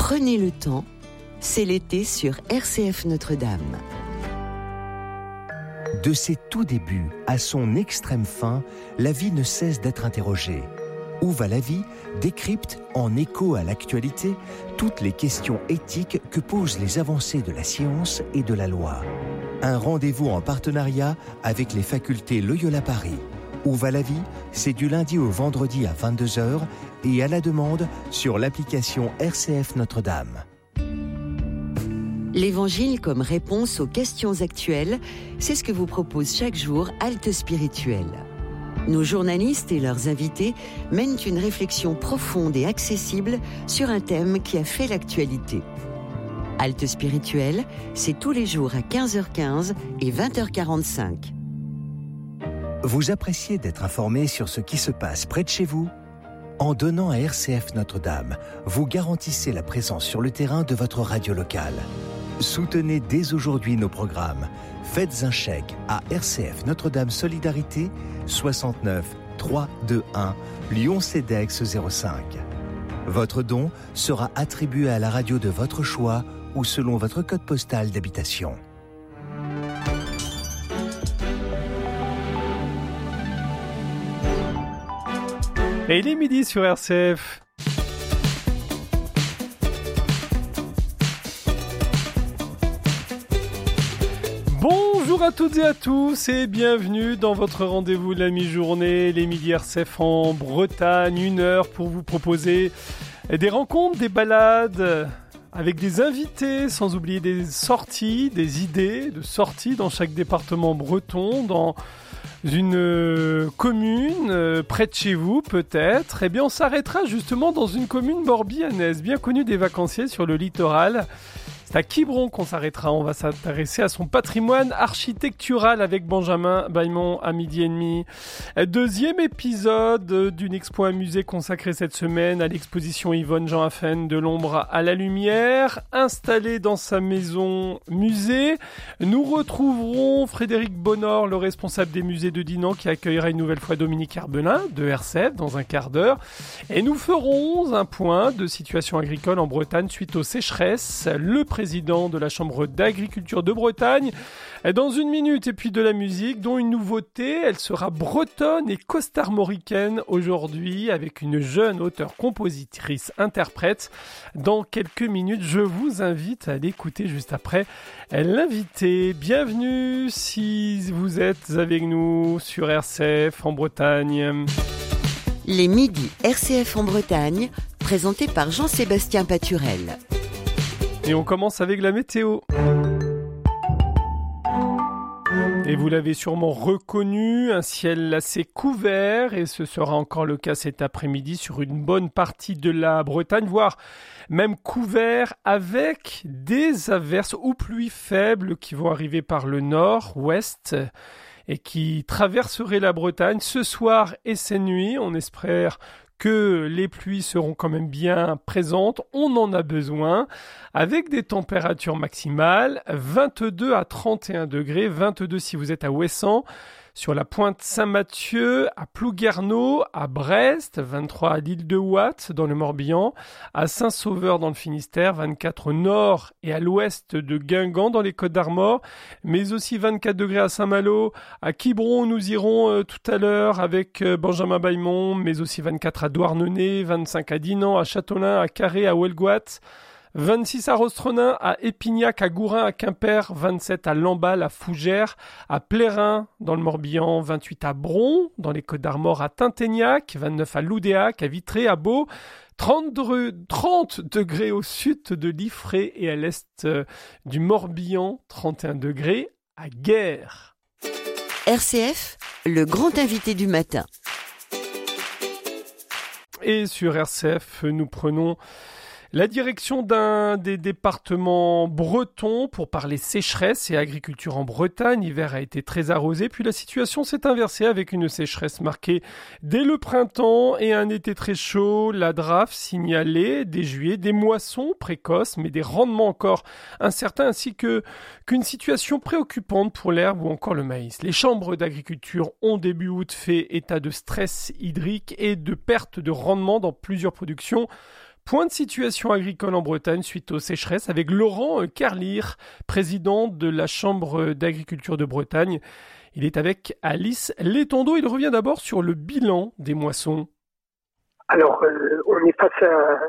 Prenez le temps, c'est l'été sur RCF Notre-Dame. De ses tout débuts à son extrême fin, la vie ne cesse d'être interrogée. Où va la vie décrypte, en écho à l'actualité, toutes les questions éthiques que posent les avancées de la science et de la loi. Un rendez-vous en partenariat avec les facultés Loyola Paris. Où va la vie? C'est du lundi au vendredi à 22h et à la demande sur l'application RCF Notre-Dame. L'Évangile comme réponse aux questions actuelles, c'est ce que vous propose chaque jour Halte Spirituelle. Nos journalistes et leurs invités mènent une réflexion profonde et accessible sur un thème qui a fait l'actualité. Halte Spirituelle, c'est tous les jours à 15h15 et 20h45. Vous appréciez d'être informé sur ce qui se passe près de chez vous? En donnant à RCF Notre-Dame, vous garantissez la présence sur le terrain de votre radio locale. Soutenez dès aujourd'hui nos programmes. Faites un chèque à RCF Notre-Dame Solidarité 69 321 Lyon-Cedex 05. Votre don sera attribué à la radio de votre choix ou selon votre code postal d'habitation. Et il est midi sur RCF. Bonjour à toutes et à tous et bienvenue dans votre rendez-vous de la mi-journée, les midis RCF en Bretagne, 1 heure pour vous proposer des rencontres, des balades avec des invités, sans oublier des sorties, des idées de sorties dans chaque département breton, dans une commune près de chez vous peut-être. Eh bien on s'arrêtera justement dans une commune morbihannaise, bien connue des vacanciers sur le littoral. C'est à Quiberon qu'on s'arrêtera. On va s'intéresser à son patrimoine architectural avec Benjamin Bailmont à 12h30. Deuxième épisode d'une expo à musée consacrée cette semaine à l'exposition Yvonne Jean Affen de l'ombre à la lumière. Installé dans sa maison musée, nous retrouverons Frédéric Bonnor, le responsable des musées de Dinan, qui accueillera une nouvelle fois Dominique Herbelin de RCF dans un quart d'heure. Et nous ferons un point de situation agricole en Bretagne suite aux sécheresses. Le président de la Chambre d'agriculture de Bretagne dans 1 minute, et puis de la musique, dont une nouveauté. Elle sera bretonne et costarmoricaine aujourd'hui avec une jeune auteure-compositrice-interprète. Dans quelques minutes, je vous invite à l'écouter juste après l'invité. Bienvenue si vous êtes avec nous sur RCF en Bretagne. Les midis RCF en Bretagne, présentés par Jean-Sébastien Paturel. Et on commence avec la météo. Et vous l'avez sûrement reconnu, un ciel assez couvert, et ce sera encore le cas cet après-midi sur une bonne partie de la Bretagne, voire même couvert avec des averses ou pluies faibles qui vont arriver par le nord-ouest et qui traverseraient la Bretagne ce soir et cette nuit. On espère que les pluies seront quand même bien présentes, on en a besoin, avec des températures maximales, 22 à 31 degrés, 22 si vous êtes à Ouessant, sur la pointe Saint-Mathieu, à Plouguerneau, à Brest, 23 à l'île de Ouate dans le Morbihan, à Saint-Sauveur dans le Finistère, 24 au nord et à l'ouest de Guingamp dans les Côtes-d'Armor, mais aussi 24 degrés à Saint-Malo, à Quiberon nous irons tout à l'heure avec Benjamin Bailmont, mais aussi 24 à Douarnenez, 25 à Dinan, à Châteaulin, à Carré, à Huelgoat, 26 à Rostronin, à Épignac, à Gourin, à Quimper, 27 à Lamballe, à Fougères, à Plérin dans le Morbihan, 28 à Bron, dans les Côtes-d'Armor, à Tinténiac, 29 à Loudéac, à Vitré, à Beau, 30 degrés au sud de Liffré et à l'est du Morbihan, 31 degrés à Guères. RCF, le grand invité du matin. Et sur RCF, nous prenons la direction d'un des départements bretons pour parler sécheresse et agriculture en Bretagne. L'hiver a été très arrosé, puis la situation s'est inversée avec une sécheresse marquée dès le printemps et un été très chaud. La DRAF signalait dès juillet des moissons précoces, mais des rendements encore incertains, ainsi qu'une situation préoccupante pour l'herbe ou encore le maïs. Les chambres d'agriculture ont début août fait état de stress hydrique et de perte de rendement dans plusieurs productions. Point de situation agricole en Bretagne suite aux sécheresses avec Laurent Carlire, président de la Chambre d'agriculture de Bretagne. Il est avec Alice Létondo. Il revient d'abord sur le bilan des moissons. Alors, on est face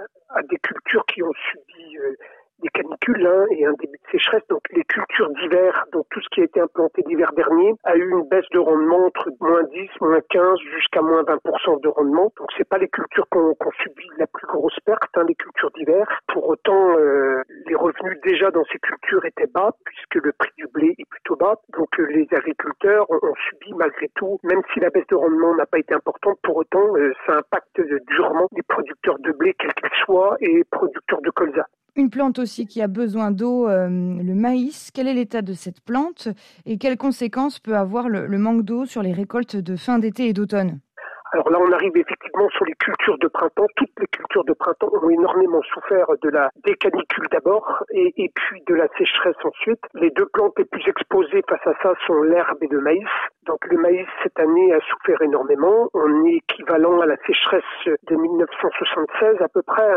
à des cultures qui ont subi des canicules et un début de sécheresse. Donc les cultures d'hiver, donc tout ce qui a été implanté l'hiver dernier, a eu une baisse de rendement entre moins 10, moins 15 jusqu'à moins 20% de rendement. Donc c'est pas les cultures qu'on subit la plus grosse perte, les cultures d'hiver. Pour autant, les revenus déjà dans ces cultures étaient bas puisque le prix du blé est plutôt bas. Donc les agriculteurs ont subi malgré tout, même si la baisse de rendement n'a pas été importante, pour autant ça impacte durement les producteurs de blé quels qu'ils soient et producteurs de colza. Une plante aussi qui a besoin d'eau, le maïs. Quel est l'état de cette plante et quelles conséquences peut avoir le manque d'eau sur les récoltes de fin d'été et d'automne ? Alors là, on arrive effectivement sur les cultures de printemps. Toutes les cultures de printemps ont énormément souffert des canicules d'abord et puis de la sécheresse ensuite. Les deux plantes les plus exposées face à ça sont l'herbe et le maïs. Donc le maïs, cette année, a souffert énormément. On est équivalent à la sécheresse de 1976 à peu près.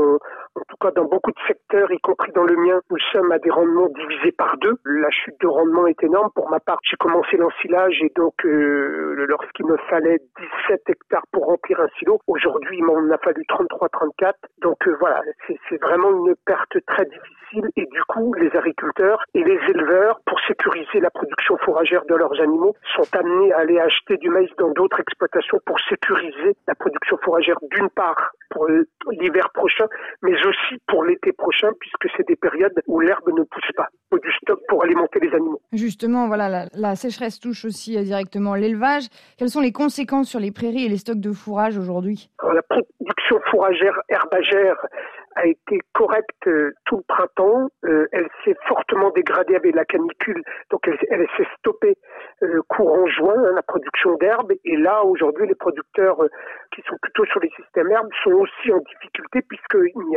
En tout cas, dans beaucoup de secteurs, y compris dans le mien, nous sommes à des rendements divisés par 2. La chute de rendement est énorme. Pour ma part, j'ai commencé l'ensilage et donc lorsqu'il me fallait 17 hectares pour remplir un silo, aujourd'hui, il m'en a fallu 33-34. Donc voilà, c'est vraiment une perte très difficile et du coup, les agriculteurs et les éleveurs, pour sécuriser la production fourragère de leurs animaux, sont amenés à aller acheter du maïs dans d'autres exploitations pour sécuriser la production fourragère d'une part pour l'hiver prochain, mais aussi pour l'été prochain, puisque c'est des périodes où l'herbe ne pousse pas. Il faut du stock pour alimenter les animaux. Justement, voilà, la sécheresse touche aussi directement l'élevage. Quelles sont les conséquences sur les prairies et les stocks de fourrage aujourd'hui ? Alors, la production fourragère herbagère a été correcte tout le printemps. Elle s'est fortement dégradée avec la canicule, donc elle s'est stoppée courant juin, la production d'herbe. Et là, aujourd'hui, les producteurs qui sont plutôt sur les systèmes herbes sont aussi en difficulté puisque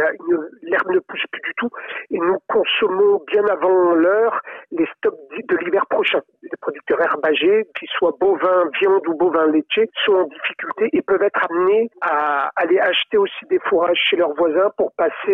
l'herbe ne pousse plus du tout et nous consommons bien avant l'heure les stocks de l'hiver prochain. Les producteurs herbagers, qu'ils soient bovins, viande ou bovins laitiers, sont en difficulté et peuvent être amenés à aller acheter aussi des fourrages chez leurs voisins pour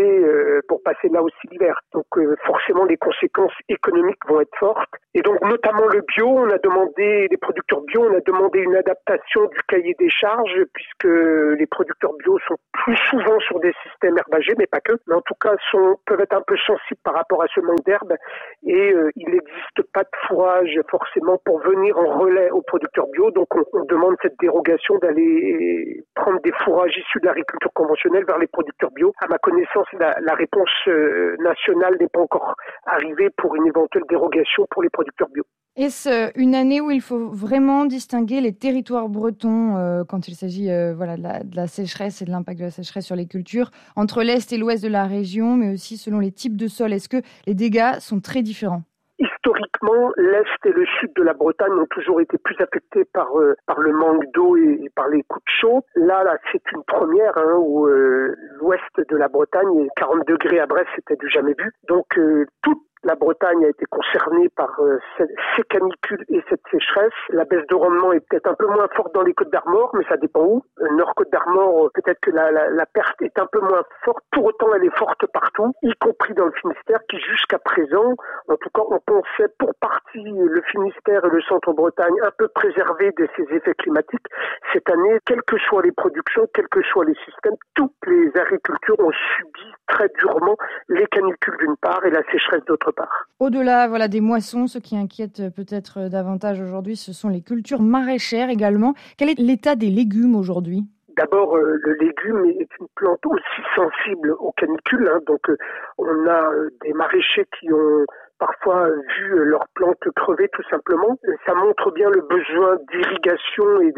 passer là aussi l'hiver. Donc forcément les conséquences économiques vont être fortes. Et donc notamment le bio, les producteurs bio, on a demandé une adaptation du cahier des charges puisque les producteurs bio sont plus souvent sur des systèmes herbagers, mais pas que, mais en tout cas peuvent être un peu sensibles par rapport à ce manque d'herbe et il n'existe pas de fourrage forcément pour venir en relais aux producteurs bio, donc on demande cette dérogation d'aller prendre des fourrages issus de l'agriculture conventionnelle vers les producteurs bio. À ma connaissance, la réponse nationale n'est pas encore arrivée pour une éventuelle dérogation pour les producteurs bio. Est-ce une année où il faut vraiment distinguer les territoires bretons quand il s'agit de la sécheresse et de l'impact de la sécheresse sur les cultures, entre l'Est et l'Ouest de la région, mais aussi selon les types de sols? Est-ce que les dégâts sont très différents? Historiquement, l'Est et le Sud de la Bretagne ont toujours été plus affectés par le manque d'eau et par les coups de chaud. Là, c'est une première où l'Ouest de la Bretagne, 40 degrés à Brest, c'était du jamais vu. Donc, toute la Bretagne a été concernée par ces canicules et cette sécheresse. La baisse de rendement est peut-être un peu moins forte dans les Côtes-d'Armor, mais ça dépend où. Nord-Côte-d'Armor, peut-être que la perte est un peu moins forte. Pour autant, elle est forte partout, y compris dans le Finistère, qui jusqu'à présent, en tout cas, on pensait pour partie le Finistère et le Centre-Bretagne un peu préservés de ces effets climatiques. Cette année, quelles que soient les productions, quels que soient les systèmes, toutes les agricultures ont subi très durement les canicules d'une part et la sécheresse d'autre part. Au-delà des moissons, ce qui inquiète peut-être davantage aujourd'hui, ce sont les cultures maraîchères également. Quel est l'état des légumes aujourd'hui ? D'abord, le légume est une plante aussi sensible aux canicules. Donc, on a des maraîchers qui ont parfois vu leurs plantes crever tout simplement. Ça montre bien le besoin d'irrigation et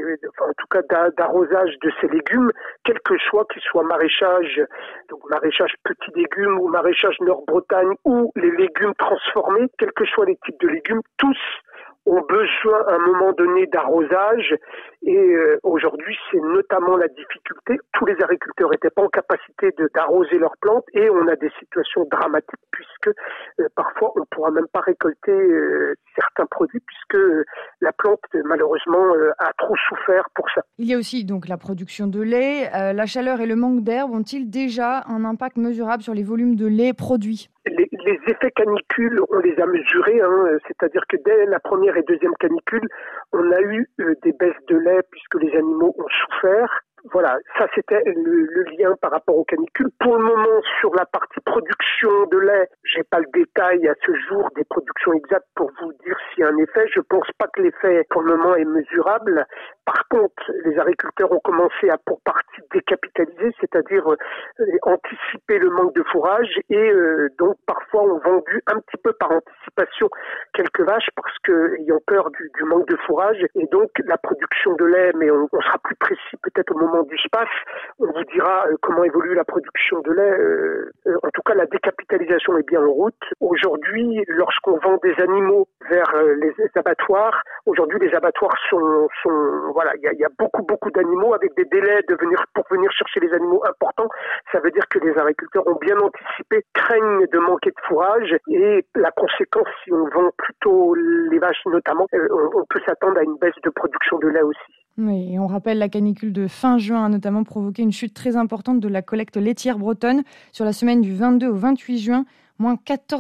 en tout cas d'arrosage de ces légumes, quel que soit qu'ils soient maraîchage, donc maraîchage petits légumes ou maraîchage Nord-Bretagne ou les légumes transformés, quels que soient les types de légumes, tous ont besoin à un moment donné d'arrosage et aujourd'hui c'est notamment la difficulté. Tous les agriculteurs n'étaient pas en capacité d'arroser leurs plantes et on a des situations dramatiques puisque parfois on ne pourra même pas récolter certains produits puisque la plante malheureusement a trop souffert pour ça. Il y a aussi donc la production de lait. La chaleur et le manque d'herbe ont-ils déjà un impact mesurable sur les volumes de lait produits ? Les effets canicules, on les a mesurés, c'est-à-dire que dès la première et deuxième canicule, on a eu des baisses de lait puisque les animaux ont souffert. Voilà, ça c'était le lien par rapport aux canicules. Pour le moment, sur la partie production de lait, j'ai pas le détail à ce jour des productions exactes pour vous dire s'il y a un effet. Je pense pas que l'effet pour le moment est mesurable. Par contre, les agriculteurs ont commencé à pour partie décapitaliser, c'est-à-dire anticiper le manque de fourrage et donc parfois ont vendu un petit peu par anticipation quelques vaches parce que ayant peur du manque de fourrage et donc la production de lait, mais on sera plus précis peut-être au moment du SPAF, on vous dira comment évolue la production de lait. En tout cas, la décapitalisation est bien en route. Aujourd'hui, lorsqu'on vend des animaux vers les abattoirs, aujourd'hui les abattoirs sont voilà, il y a beaucoup d'animaux avec des délais pour venir chercher les animaux importants. Ça veut dire que les agriculteurs ont bien anticipé, craignent de manquer de fourrage et la conséquence, si on vend plutôt les vaches notamment, on peut s'attendre à une baisse de production de lait aussi. Oui, et on rappelle la canicule de fin juin a notamment provoqué une chute très importante de la collecte laitière bretonne sur la semaine du 22 au 28 juin, moins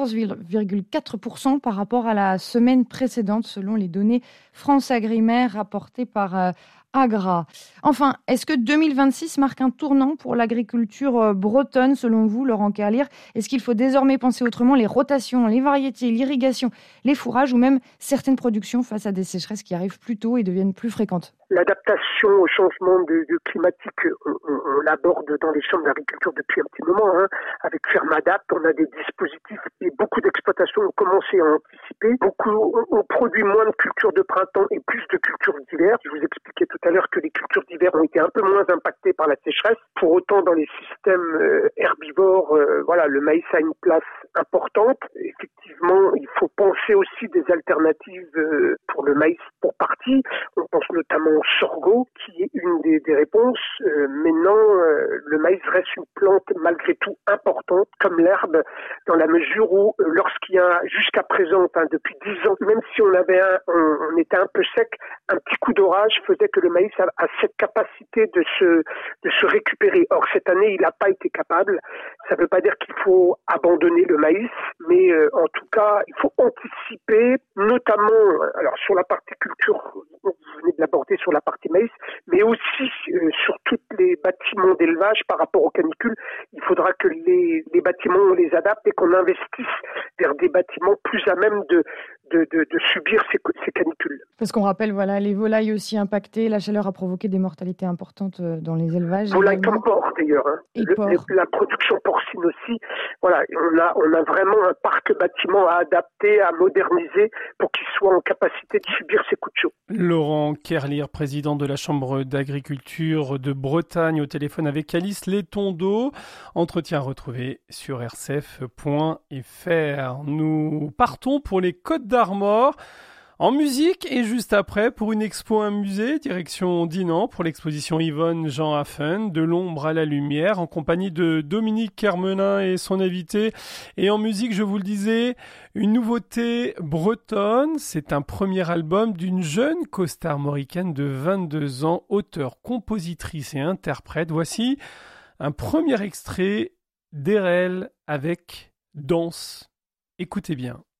14,4% par rapport à la semaine précédente, selon les données France Agrimaire rapportées par Agra. Enfin, est-ce que 2026 marque un tournant pour l'agriculture bretonne, selon vous, Laurent Kerlier ? Est-ce qu'il faut désormais penser autrement les rotations, les variétés, l'irrigation, les fourrages ou même certaines productions face à des sécheresses qui arrivent plus tôt et deviennent plus fréquentes ? L'adaptation au changement de climatique, on l'aborde dans les chambres d'agriculture depuis un petit moment. Avec Fermadapt, on a des dispositifs et beaucoup d'exploitations ont commencé à anticiper. Beaucoup ont produit moins de cultures de printemps et plus de cultures d'hiver. Je vous expliquais tout à l'heure que les cultures d'hiver ont été un peu moins impactées par la sécheresse. Pour autant, dans les systèmes herbivores, le maïs a une place importante. Effectivement, il faut penser aussi des alternatives pour le maïs pour partie. On pense notamment au sorgho, qui est une des réponses. Maintenant, le maïs reste une plante malgré tout importante, comme l'herbe, dans la mesure où, lorsqu'il y a jusqu'à présent, depuis 10 ans, même si on était un peu sec, un petit coup d'orage faisait que le maïs a cette capacité de se récupérer. Or, cette année, il n'a pas été capable. Ça ne veut pas dire qu'il faut abandonner le maïs, mais en tout cas, il faut anticiper, notamment, alors sur la partie culture, vous venez de l'aborder sur la partie maïs, mais aussi sur tous les bâtiments d'élevage par rapport aux canicules. Il faudra que les bâtiments, on les adapte et qu'on investisse vers des bâtiments plus à même de subir ces canicules. Parce qu'on rappelle, les volailles aussi impactées, la chaleur a provoqué des mortalités importantes dans les élevages. Volailles comme porc d'ailleurs. La production porcine aussi. Voilà, on a vraiment un parc bâtiment à adapter, à moderniser pour qu'il soit en capacité de subir ces coups de chaud. Laurent Kerlier, président de la Chambre d'agriculture de Bretagne, au téléphone avec Alice Létondo. Entretien retrouvé sur rcf.fr. Nous partons pour les Côtes d'Armor en musique et juste après pour une expo un musée, direction Dinan pour l'exposition Yvonne Jean Haffen, de l'ombre à la lumière, en compagnie de Dominique Kermenin et son invité. Et en musique, je vous le disais, une nouveauté bretonne, c'est un premier album d'une jeune costarmoricaine de 22 ans, auteure, compositrice et interprète. Voici un premier extrait d'Erel avec Danse. Écoutez bien.